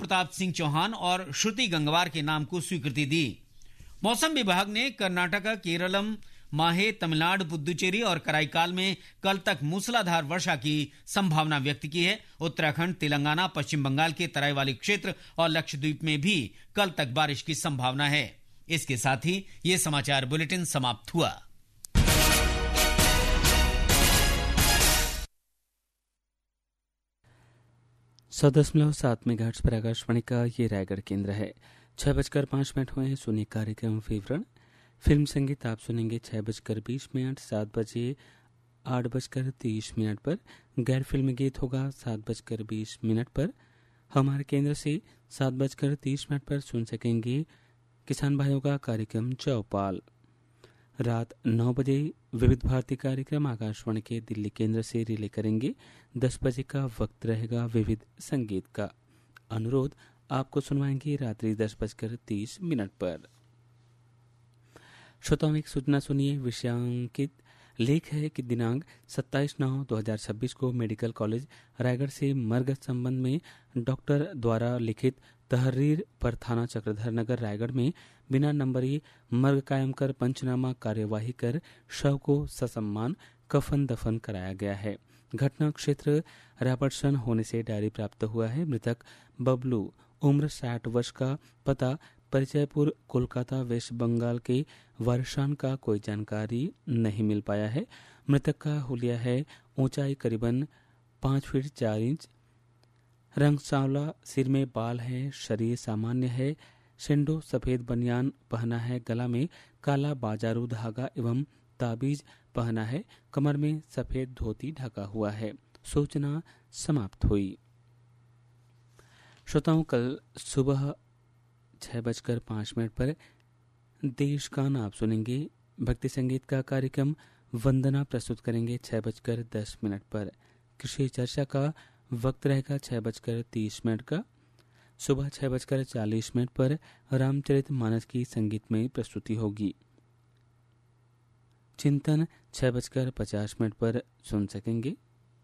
प्रताप सिंह चौहान और श्रुति गंगवार के नाम को स्वीकृति दी। मौसम विभाग ने कर्नाटक, केरलम, माहे, तमिलनाडु, पुदुचेरी और कराईकाल में कल तक मूसलाधार वर्षा की संभावना व्यक्त की है। उत्तराखंड, तेलंगाना, पश्चिम बंगाल के तराई वाले क्षेत्र और लक्षद्वीप में भी कल तक बारिश की संभावना है। इसके साथ ही ये समाचार बुलेटिन समाप्त हुआ। 100.7 मेगाहर्ट्ज पर आकाशवाणी का ये रायगढ़ केंद्र है। 6:05 हुए हैं। सुनिए कार्यक्रम विवरण। फिल्म संगीत आप सुनेंगे 6:20, 7 बजे 8:30 पर। गैर फिल्मी गीत होगा 7:20 पर। हमारे केंद्र से 7:30 पर सुन सकेंगे किसान भाइयों का कार्यक्रम चौपाल। रात 9 बजे विविध भारती कार्यक्रम आकाशवाणी के दिल्ली केंद्र से रिले करेंगे। 10 बजे का वक्त रहेगा विविध संगीत का। अनुरोध आपको सुनवाएंगे रात्रि 10:30 पर। श्रोताओं, एक सूचना सुनिए। विषयांकित लेख है कि दिनांक 27/9/2026 को मेडिकल कॉलेज रायगढ़ से मर्ग संबंध में डॉक्टर द्वारा लिखित तहरीर पर थाना चक्रधर नगर रायगढ़ में बिना नंबरी मर्ग कायम कर पंचनामा कार्यवाही कर शव को ससम्मान कफन दफन कराया गया है। घटना क्षेत्र रैपर्सन होने से डायरी प्राप्त हुआ है। मृतक बबलू, उम्र 60 वर्ष का, पता परिचयपुर, कोलकाता, वेस्ट बंगाल के वारसान का कोई जानकारी नहीं मिल पाया है। मृतक का हुलिया है, ऊंचाई करीबन 5 फीट 4 इंच, रंग सांवला, सिर में बाल है, शरीर सामान्य है, शेंडो सफेद बनियान पहना है, गला में काला बाजारू धागा एवं ताबीज पहना है, कमर में सफेद धोती ढका हुआ है। सूचना समाप्त हुई। श्रोताओं, कल सुबह 6:05 पर देश गान आप सुनेंगे। भक्ति संगीत का कार्यक्रम वंदना प्रस्तुत करेंगे 6:10 पर। कृषि चर्चा का वक्त रहेगा 6:30 का। सुबह 6:40 पर रामचरित मानस की संगीतमय प्रस्तुति होगी। चिंतन 6:50 पर सुन सकेंगे।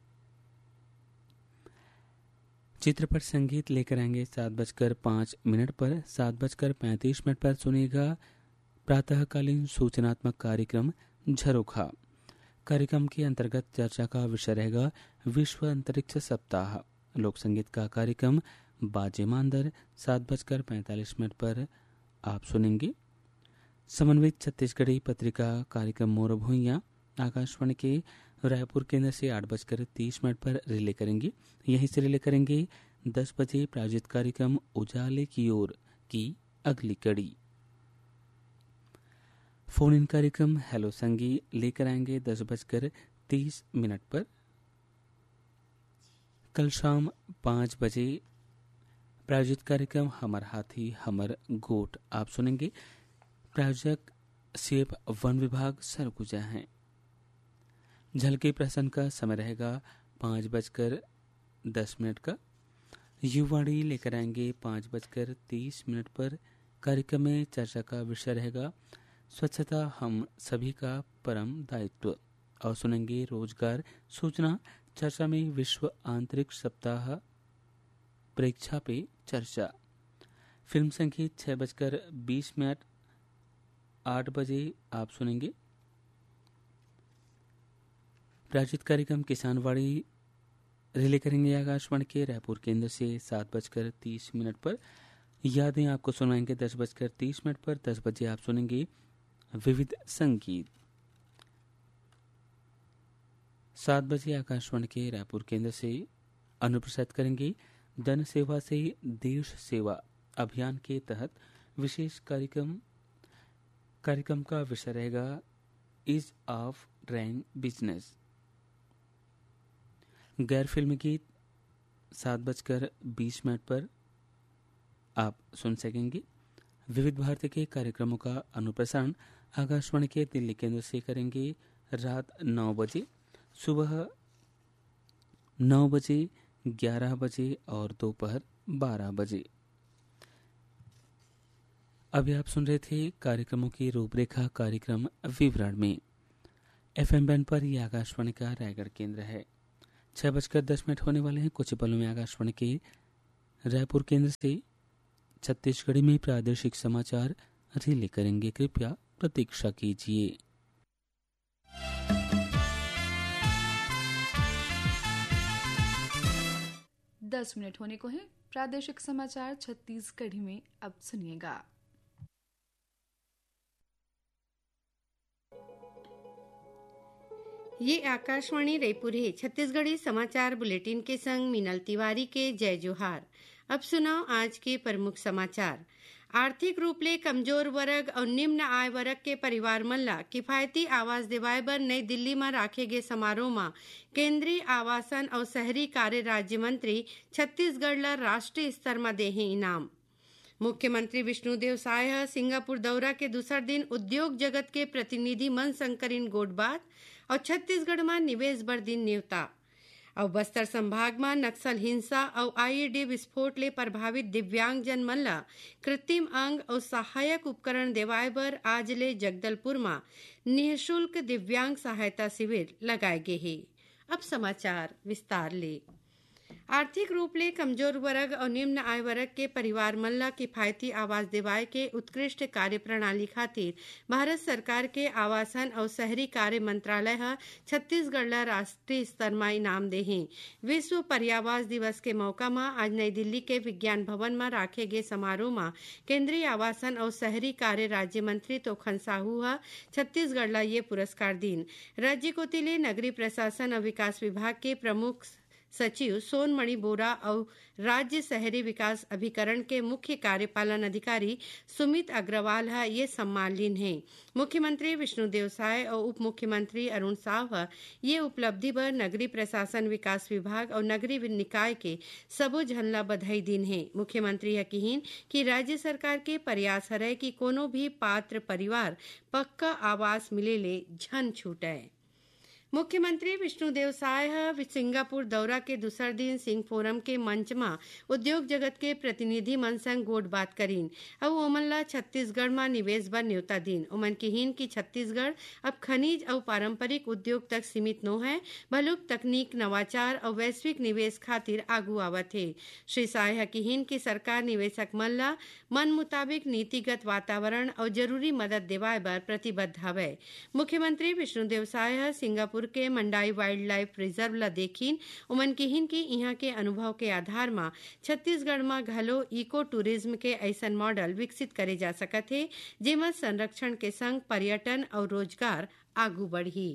चित्रपट संगीत लेकर आएंगे 7:05 पर। 7:35 पर सुनिएगा प्रातःकालीन सूचनात्मक कार्यक्रम झरोखा। कार्यक्रम के अंतर्गत चर्चा का विषय रहेगा विश्व अंतरिक्ष सप्ताह। लोक संगीत का कार्यक्रम बाजे मांदर 7:45 पर आप सुनेंगे। समन्वित छत्तीसगढ़ी पत्रिका कार्यक्रम मोर भुइयां आकाशवाणी के रायपुर केंद्र से 8:30 पर रिले करेंगे। यहीं से रिले करेंगे 10 बजे प्रायोजित कार्यक्रम उजाले की ओर की अगली कड़ी। फोन इन कार्यक्रम हेलो संगी लेकर आएंगे 10:30 पर। कल शाम 5 बजे प्रायोजित कार्यक्रम हमर हाथी हमर गोट आप सुनेंगे। प्रायोजक सेब वन विभाग सरगुजा हैं। झलके प्रसन्न का समय रहेगा 5:10 का। युवाणी लेकर आएंगे 5:30 पर। कार्यक्रम में चर्चा का विषय रहेगा स्वच्छता हम सभी का परम दायित्व और सुनेंगे रोजगार सूचना। चर्चा में विश्व आंतरिक सप्ताह परीक्षा पे चर्चा। फिल्म संगीत 6:20 8 बजे आप सुनेंगे। प्रायोजित कार्यक्रम किसानवाड़ी रिले करेंगे आकाशवाणी के रायपुर केंद्र से 7:30 पर। यादें आपको सुनाएंगे 10:30 पर। 10 बजे आप सुनेंगे विविध संगीत। 7 बजे आकाशवाणी के रायपुर केंद्र से अनुप्रसारित करेंगे जन सेवा से देश सेवा अभियान के तहत विशेष कार्यक्रम का विषय रहेगा इज ऑफ ड्राइंग बिजनेस। गैर फिल्मी गीत 7:20 पर आप सुन सकेंगे। विविध भारती के कार्यक्रमों का अनुप्रसारण आकाशवाणी के दिल्ली केंद्र से करेंगे रात 9 बजे, सुबह 9 बजे, 11 बजे और दोपहर 12 बजे। अभी आप सुन रहे थे कार्यक्रमों की रूपरेखा कार्यक्रम विवरण में। एफएम बैंड पर यह आकाशवाणी का रायगढ़ केंद्र है। 6:10 होने वाले हैं। कुछ पलों में आकाशवाणी के रायपुर केंद्र से छत्तीसगढ़ी में प्रादेशिक समाचार रिले करेंगे। कृपया प्रतीक्षा कीजिए। 10 मिनट होने को है। प्रादेशिक समाचार छत्तीसगढ़ी में अब सुनिएगा। ये आकाशवाणी रायपुर है। छत्तीसगढ़ी समाचार बुलेटिन के संग मीनल तिवारी के जय जोहार। अब सुनाओ आज के प्रमुख समाचार। आर्थिक रूप ले कमजोर वर्ग और निम्न आय वर्ग के परिवार मन ला किफायती आवास दिवाए बर नई दिल्ली में राखे गे समारोह में केंद्रीय आवासन और शहरी कार्य राज्य मंत्री छत्तीसगढ़ ला राष्ट्रीय स्तर में देहे इनाम। मुख्यमंत्री विष्णुदेव साय सिंगापुर दौरा के दूसर दिन उद्योग जगत के प्रतिनिधि मन संकरिन गोटबात और छत्तीसगढ़ में निवेश बर दिन न्योता। और बस्तर संभाग में नक्सल हिंसा और आईईडी विस्फोट ले प्रभावित दिव्यांग जन मन ला कृत्रिम अंग और सहायक उपकरण देवाए बर आज ले जगदलपुर में निःशुल्क दिव्यांग सहायता शिविर लगाए गए हैं। अब समाचार विस्तार ले। आर्थिक रूप ले कमजोर वर्ग और निम्न आय वर्ग के परिवार मन ला किफायती आवास दिवाए के उत्कृष्ट कार्य प्रणाली खातिर भारत सरकार के आवासन और शहरी कार्य मंत्रालय छत्तीसगढ़ ला राष्ट्रीय स्तर में इनाम देहे। विश्व पर्यावास दिवस के मौका में आज नई दिल्ली के विज्ञान भवन में राखे गए समारोह में केंद्रीय आवासन और शहरी कार्य राज्य मंत्री तोखन साहू छत्तीसगढ़ ला ये पुरस्कार दीन। राज्य को तिले नगरीय प्रशासन और विकास विभाग के प्रमुख सचिव सोनमणि बोरा और राज्य शहरी विकास अभिकरण के मुख्य कार्यपालन अधिकारी सुमित अग्रवाल ये सम्मान लीन है। मुख्यमंत्री विष्णुदेव साय और उप मुख्यमंत्री अरुण साव ये उपलब्धि पर नगरीय प्रशासन विकास विभाग और नगरीय निकाय के सबो झन ला बधाई दिन है। मुख्यमंत्री यकीन कि राज्य सरकार के प्रयास हरे कि कोनो भी पात्र परिवार पक्का आवास मिले ले झन छूटे। मुख्यमंत्री विष्णुदेव साय सिंगापुर दौरा के दूसर दिन सिंह फोरम के मंच में उद्योग जगत के प्रतिनिधि मन संग गोट बात करीन और ओमन ला छत्तीसगढ़ में निवेश बर न्योता दिन। ओमन कहीन कि छत्तीसगढ़ अब खनिज और पारंपरिक उद्योग तक सीमित न है, भलुक तकनीक नवाचार और वैश्विक निवेश खातिर आगू आवत है। श्री साय कहीन कि सरकार निवेशक मन ला मन मुताबिक नीतिगत वातावरण और जरूरी मदद देवाए बर प्रतिबद्ध हवे। मुख्यमंत्री विष्णुदेव साय सिंगापुर के मंडाई वाइल्ड लाइफ रिजर्व ला देखीन उमन कहीन कि यहाँ के अनुभव के आधार में छत्तीसगढ़ में घलो इको टूरिज्म के ऐसा मॉडल विकसित करे जा सकत है जेमा संरक्षण के संग पर्यटन और रोजगार आगू बढ़ी।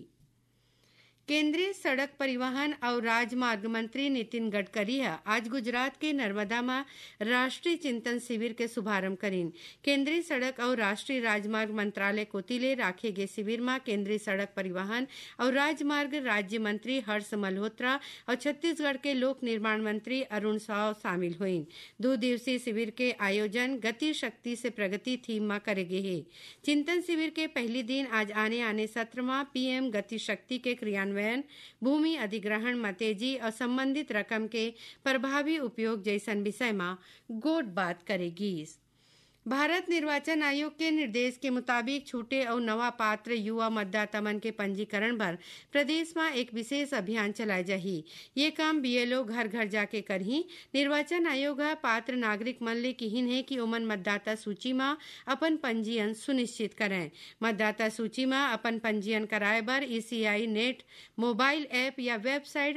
केंद्रीय सड़क परिवहन और राजमार्ग मंत्री नितिन गडकरी आज गुजरात के नर्मदा में राष्ट्रीय चिंतन शिविर के शुभारंभ करीन। केंद्रीय सड़क और राष्ट्रीय राजमार्ग मंत्रालय कोतिले राखे गए शिविर में केंद्रीय सड़क परिवहन और राजमार्ग राज्य मंत्री हर्ष मल्होत्रा और छत्तीसगढ़ के लोक निर्माण मंत्री अरुण साव शामिल हुईन। 2 दिवसीय शिविर के आयोजन गति शक्ति से प्रगति थीम में करे गए है। चिंतन शिविर के पहले दिन आज आने सत्र में पीएम गति शक्ति के क्रियान्वयन, भूमि अधिग्रहण में तेजी और संबंधित रकम के प्रभावी उपयोग जैसन विषय में गोट बात करेगी। भारत निर्वाचन आयोग के निर्देश के मुताबिक छूटे और नवा पात्र युवा मतदाता मन के पंजीकरण पर प्रदेश में एक विशेष अभियान चलाए जाही। ये काम बीएलओ घर घर जाके करही। निर्वाचन आयोग पात्र नागरिक मन ले कहिन है कि ओमन मतदाता सूची में अपन पंजीयन सुनिश्चित करें। मतदाता सूची में अपन पंजीयन कराए बर ECI नेट मोबाइल ऐप या वेबसाइट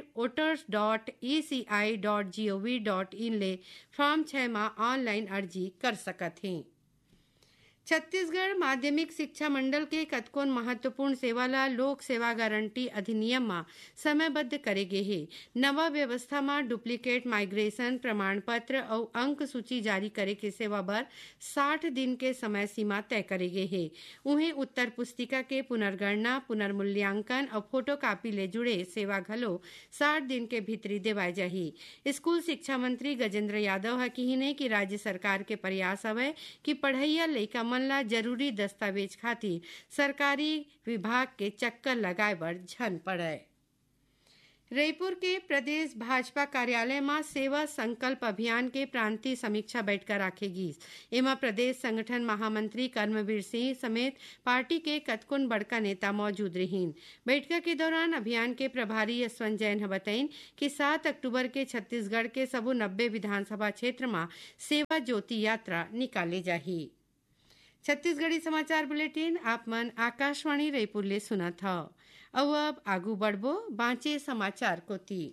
voters.eci.gov.in ले फॉर्म 6 में ऑनलाइन अर्जी कर सकत हैं। छत्तीसगढ़ माध्यमिक शिक्षा मंडल के कतकोन महत्वपूर्ण सेवा ला लोक सेवा गारंटी अधिनियम में समयबद्ध करे गे है। नवा व्यवस्था में डुप्लीकेट माइग्रेशन प्रमाण पत्र और अंक सूची जारी करे के सेवा बर 60 दिन के समय सीमा तय करे गे है। उन्हें उत्तर पुस्तिका के पुनर्गणना, पुनर्मूल्यांकन और फोटोकॉपी ले जुड़े सेवा घलो 60 दिन के भीतरी देवाए जाही। स्कूल शिक्षा मंत्री गजेंद्र यादव कहिने कि राज्य सरकार के प्रयास हवे कि पढ़ैया लइका मन ला जरूरी दस्तावेज खातिर सरकारी विभाग के चक्कर लगाए बर झन पड़े। रायपुर के प्रदेश भाजपा कार्यालय में सेवा संकल्प अभियान के प्रांतीय समीक्षा बैठक राखेगी। एमा प्रदेश संगठन महामंत्री कर्मवीर सिंह समेत पार्टी के कतकुन बड़का नेता मौजूद रहीन। बैठक के दौरान अभियान के प्रभारी यशवंत जैन बताइन कि 7 अक्टूबर के छत्तीसगढ़ के सबो 90 विधानसभा क्षेत्र में सेवा ज्योति यात्रा निकाले जाही। छत्तीसगढ़ी समाचार बुलेटिन आप मन आकाशवाणी रायपुर ले सुनत ह। अब आगू बढ़बो बाँचे समाचार कोती।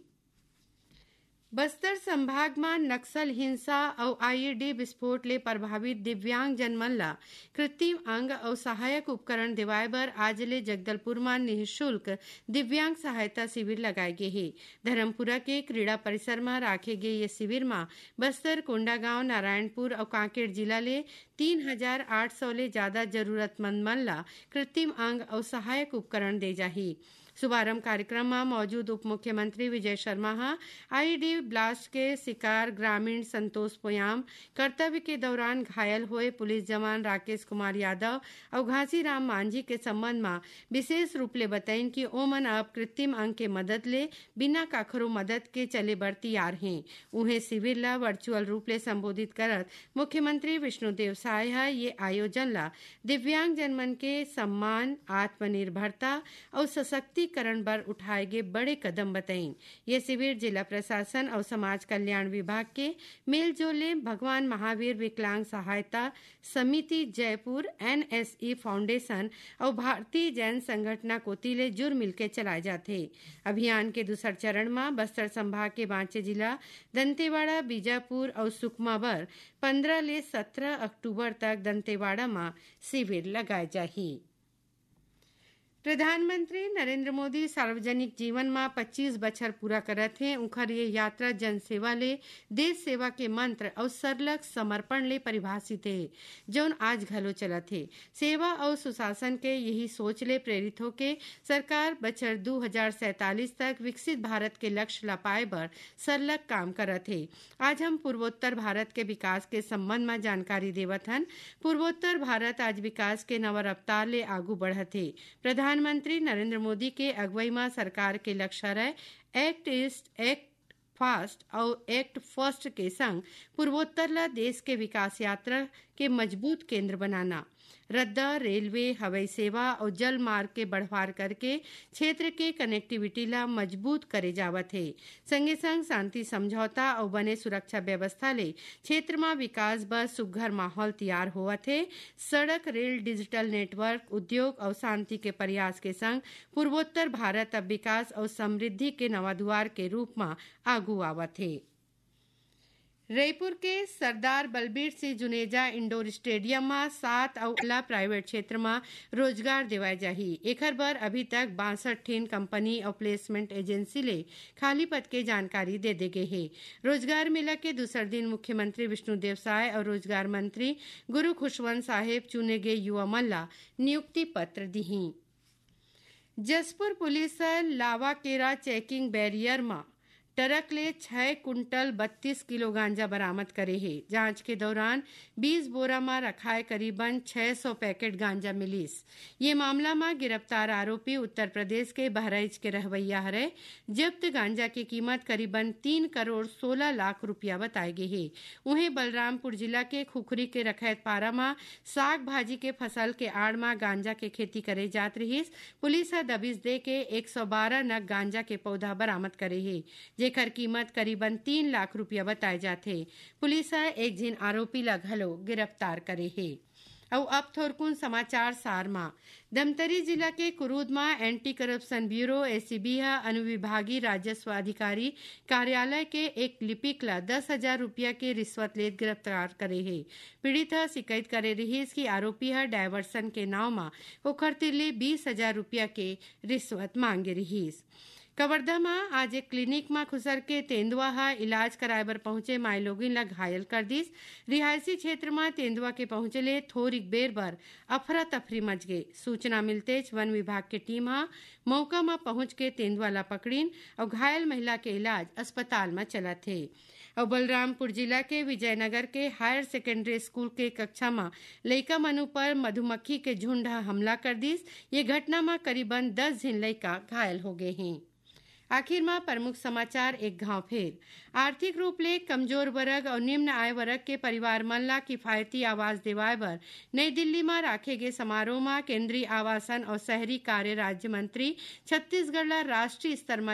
बस्तर संभाग में नक्सल हिंसा और आईईडी विस्फोट ले प्रभावित दिव्यांग जन मन ला कृत्रिम अंग और सहायक उपकरण दिवाए बर आज ले जगदलपुर में निःशुल्क दिव्यांग सहायता शिविर लगाए गे हे। धर्मपुरा के क्रीड़ा परिसर में राखे गए ये शिविर में बस्तर, कोंडागांव, नारायणपुर और कांकेर जिला ले 3800 ले ज्यादा जरूरतमंद मन ला कृत्रिम अंग और सहायक उपकरण दे जाही। शुभारंभ कार्यक्रम में मौजूद उप मुख्यमंत्री विजय शर्मा आईईडी ब्लास्ट के शिकार ग्रामीण संतोष पोयाम, कर्तव्य के दौरान घायल हुए पुलिस जवान राकेश कुमार यादव और घासीराम मांझी के संबंध में विशेष रूप ले बताइन कि ओमन अब कृत्रिम अंग के मदद ले बिना काखरो मदद के चले बर तैयार हैं। उन्हें शिविर ला वर्चुअल रूप ले संबोधित करत मुख्यमंत्री विष्णुदेव साय ये आयोजन ला दिव्यांग जनमन के सम्मान, आत्मनिर्भरता और सशक्तिकरण पर उठाए गए बड़े कदम बताइन। ये शिविर जिला प्रशासन और समाज कल्याण विभाग के मेलजोले भगवान महावीर विकलांग सहायता समिति जयपुर, एनएसई फाउंडेशन और भारतीय जैन संगठन कोतिले जुड़ मिलकर चलाए जाते। अभियान के दूसर चरण में बस्तर संभाग के बाँचे जिला दंतेवाड़ा, बीजापुर और सुकमा बर 15 ले 17 अक्टूबर तक दंतेवाड़ा में शिविर लगाए जाही। प्रधानमंत्री नरेंद्र मोदी सार्वजनिक जीवन में 25 बछर पूरा करत हैं। उनकर ये यात्रा जन सेवा ले देश सेवा के मंत्र और सरलग समर्पण ले परिभाषित है, जौन आज घलो चलत है। सेवा और सुशासन के यही सोच ले प्रेरित होके सरकार बछर 2047 तक विकसित भारत के लक्ष्य ला पाए बर सरलग काम करत है। आज हम पूर्वोत्तर भारत के विकास के संबंध में जानकारी देवत हन। पूर्वोत्तर भारत आज विकास के नवा रफ्तार ले आगू बढ़त है। प्रधानमंत्री नरेंद्र मोदी के अगुवाई में सरकार के लक्ष्य है एक्ट ईस्ट, एक्ट फास्ट और एक्ट फर्स्ट के संग पूर्वोत्तर ला देश के विकास यात्रा के मजबूत केंद्र बनाना। रद्दा, रेलवे, हवाई सेवा और जल मार्ग के बढ़वार करके क्षेत्र के कनेक्टिविटी ला मजबूत करे जावत है। संगे संग शांति समझौता और बने सुरक्षा व्यवस्था ले क्षेत्र में विकास बर सुघर माहौल तैयार होवत है। सड़क, रेल, डिजिटल नेटवर्क, उद्योग और शांति के प्रयास के संग पूर्वोत्तर भारत अब विकास और समृद्धि के नवा द्वार के रूप में आगू आवत है। रायपुर के सरदार बलबीर सिंह जुनेजा इंडोर स्टेडियम में 7 और प्राइवेट क्षेत्र में रोजगार दिवाए जाही। एकर बर अभी तक 62 ठेन कंपनी और प्लेसमेंट एजेंसी ले खाली पद के जानकारी दे गे है। रोजगार मेला के दूसर दिन मुख्यमंत्री विष्णुदेव साय और रोजगार मंत्री गुरु खुशवंत साहेब चुने गए युवा मन ला नियुक्ति पत्र दिही। जसपुर पुलिस लावा केरा चेकिंग बैरियर में ट्रक ले 6 कुंटल 32 किलो गांजा बरामद करे है। जांच के दौरान 20 बोरा में रखाए करीबन 600 पैकेट गांजा मिलीस। ये मामला में गिरफ्तार आरोपी उत्तर प्रदेश के बहराइच के रहवैया हरे। जब्त गांजा की कीमत करीबन 3 करोड़ 16 लाख रुपया बताए गए है। उन्हें बलरामपुर जिला के खुखरी के रखैत पारा में साग भाजी के फसल के आड़ में गांजा के खेती करे जात रही। पुलिस दबिश दे के 112 नग गांजा के पौधा बरामद करे है, जेकर कीमत करीबन 3 लाख रुपया बताए जाते। पुलिस एक जिन आरोपी ला घलो गिरफ्तार करे है। और अब थोरकुन समाचार सार मा धमतरी जिला के कुरूद में एंटी करप्शन ब्यूरो एसीबी अनुविभागीय राजस्व अधिकारी कार्यालय के एक लिपिक ला 10,000 रुपया के रिश्वत लेत गिरफ्तार करे है। पीड़ित शिकायत करे रही कि आरोपी डायवर्सन के नाव में ओखर तिरले 20,000 रुपया के रिश्वत मांगे रही। कवर्धा में आज एक क्लिनिक में खुसर के तेंदुआ इलाज कराए बर पहुंचे माई लोगिन ला घायल कर दिस। रिहायशी क्षेत्र में तेंदुआ के पहुंचले थोरिक बेर बर अफरा तफरी मच गए। सूचना मिलते वन विभाग के टीम मौका में पहुंच के तेंदुआ ला पकड़ीन और घायल महिला के इलाज अस्पताल में चला थे। और बलरामपुर जिला के विजयनगर के हायर सेकेंडरी स्कूल के कक्षा में लइका मनु पर मधुमक्खी के झुंड हमला कर दिस। ये घटना में करीबन 10 जिन लइका घायल हो गए हैं। आखिर में प्रमुख समाचार एक घाव फेर। आर्थिक रूप ले कमजोर वर्ग और निम्न आय वर्ग के परिवार मन ला किफायती आवास दिवाए बर नई दिल्ली में राखे गए समारोह में केंद्रीय आवासन और शहरी कार्य राज्य मंत्री छत्तीसगढ़ ला राष्ट्रीय स्तर में